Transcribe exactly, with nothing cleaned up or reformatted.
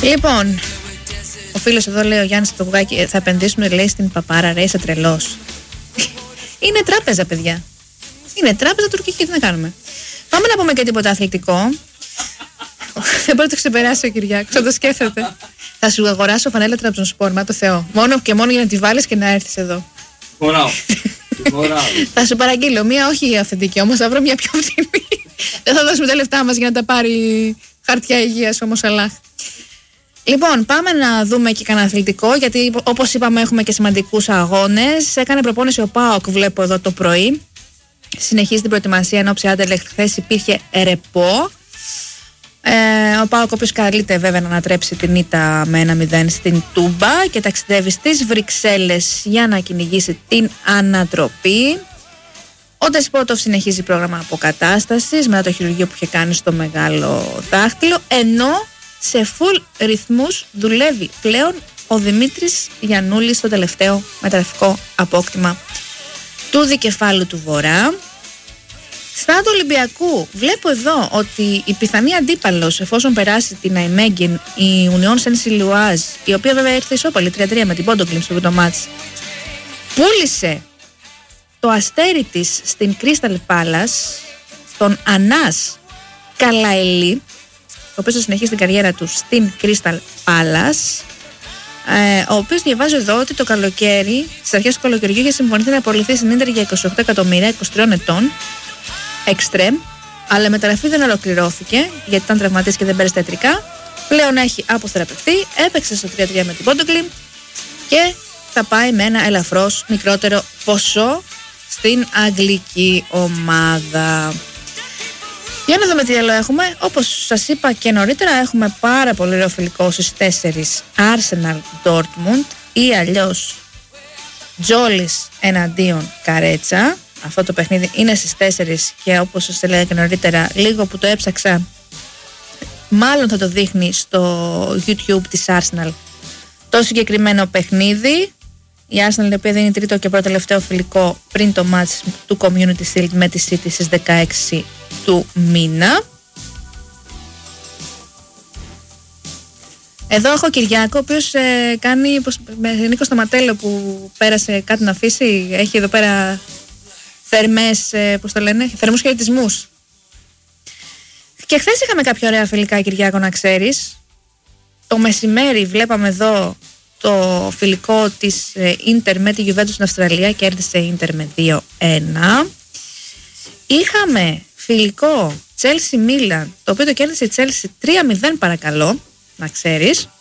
Λοιπόν, ο φίλος εδώ λέει, ο Γιάννης το Κουκάκι, θα επενδύσουμε, λέει, στην Παπάρα, ρε, είσαι τρελός. Είναι τράπεζα, παιδιά. Είναι τράπεζα τουρκική, τι να κάνουμε. Πάμε να πούμε και τίποτα αθλητικό. Δεν μπορεί να το ξεπεράσει ο Κυριάκος, θα το σκέφτεται. Θα σου αγοράσω φανέλα Τραμπζονσπόρ, μα το Θεό. Μόνο και μόνο για να τη βάλεις και να έρθεις εδώ. Χωράω. Θα σου παραγγείλω μία, όχι αυθεντική όμως, θα βρω μια πιο φτηνή. Δεν θα δώσουμε τα λεφτά μας για να τα πάρει χαρτιά υγείας όμως, αλλά. Λοιπόν, πάμε να δούμε και κανένα αθλητικό, γιατί όπως είπαμε έχουμε και σημαντικούς αγώνες. Έκανε προπόνηση ο ΠΑΟΚ, βλέπω εδώ το πρωί. Συνεχίζει την προετοιμασία εν ώψη Άντερλεχτ. Χθες υπήρχε ρεπό. Ε, ο ΠΑΟΚ, ο οποίος καλείται βέβαια να ανατρέψει την ήττα με ένα μηδέν στην Τούμπα και ταξιδεύει στις Βρυξέλλες για να κυνηγήσει την ανατροπή. Ο Ντεσπότοφ συνεχίζει πρόγραμμα αποκατάστασης μετά το χειρουργείο που είχε κάνει στο μεγάλο δάχτυλο, ενώ σε full ρυθμούς δουλεύει πλέον ο Δημήτρης Γιαννούλης στο τελευταίο μεταγραφικό απόκτημα του δικεφάλου του Βορρά. Στα του Ολυμπιακού βλέπω εδώ ότι η πιθανή αντίπαλος, εφόσον περάσει την Αϊμέγγιν, η Ουνιόν Σεν-Σιλουάζ, η οποία βέβαια ήρθε ισόπαλη τρία τρία με την Πόντογκλιμ στο πρώτο μάτς, πούλησε το αστέρι της στην Crystal Palace, τον Ανάς Καλαελή, ο οποίος θα συνεχίσει την καριέρα του στην Crystal Palace, ε, ο οποίος διαβάζει εδώ ότι το καλοκαίρι, στις αρχές του καλοκαιριού, είχε συμφωνηθεί να απολυθεί στην Ίντερ για είκοσι οκτώ εκατομμύρια, είκοσι τρία ετών, εξτρέμ, αλλά η μεταγραφή δεν ολοκληρώθηκε γιατί ήταν τραυματής και δεν πέρασε τα ιατρικά. Πλέον έχει αποθεραπευτεί, έπαιξε στο τρία τρία με την Πόντογκλιμ και θα πάει με ένα ελαφρώς μικρότερο ποσό στην αγγλική ομάδα. Για να δούμε τι άλλο έχουμε. Όπως σας είπα και νωρίτερα, έχουμε πάρα πολύ ωραίο φιλικό στις τέσσερις Arsenal Dortmund ή αλλιώς Τζόλις εναντίον Καρέτσα. Αυτό το παιχνίδι είναι στις τέσσερις και όπως σας έλεγα και νωρίτερα, λίγο που το έψαξα, μάλλον θα το δείχνει στο YouTube της Arsenal το συγκεκριμένο παιχνίδι. Η Arsenal, η οποία δίνει τρίτο και πρώτο τελευταίο φιλικό πριν το μάτς του Community Shield με τη City στις δεκαέξι του μήνα. Εδώ έχω Κυριάκο, ο οποίος ε, κάνει πως, με Νίκο Σταματέλο που πέρασε κάτι να αφήσει. Έχει εδώ πέρα θερμές, ε, πώς το λένε, θερμούς χαιρετισμούς. Και χθες είχαμε κάποια ωραία φιλικά, Κυριάκο, να ξέρεις. Το μεσημέρι βλέπαμε εδώ το φιλικό της Ίντερ με τη Juventus στην Αυστραλία, κέρδισε η Ίντερ με δύο ένα. Είχαμε φιλικό Chelsea Milan, το οποίο το κέρδισε η Chelsea τρία μηδέν, παρακαλώ, να ξέρεις.